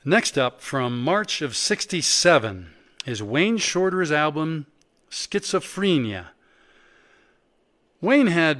Next up, from March of '67, is Wayne Shorter's album Schizophrenia. Wayne had